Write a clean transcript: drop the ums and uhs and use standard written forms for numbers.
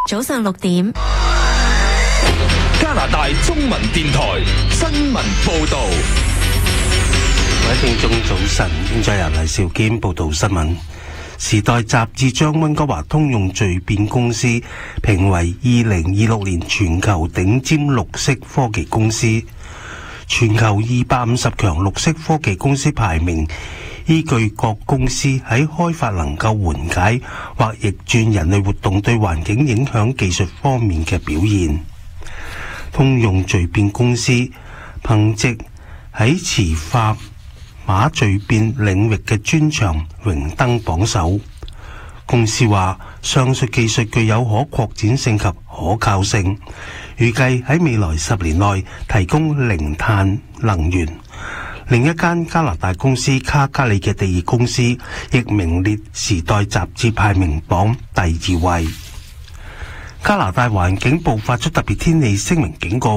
早上6點。 加拿大中文電台新聞報道。 各位聽眾早晨，現在由黎兆堅報道新聞。時代雜誌將溫哥華通用聚變公司評為2026年全球頂尖綠色科技公司。全球250強綠色科技公司排名，依據各公司喺開發能夠緩解或逆轉人類活動對環境影響技術方面嘅表現。通用聚變公司憑藉喺磁化碼聚變領域嘅專長榮登榜首。公司話上述技術具有可擴展性及可靠性，預計喺未來10年內提供零碳能源。另一間加拿大公司卡加里嘅第二公司亦名列時代雜誌排名榜第2位。加拿大環境部發出特別天氣聲明警告，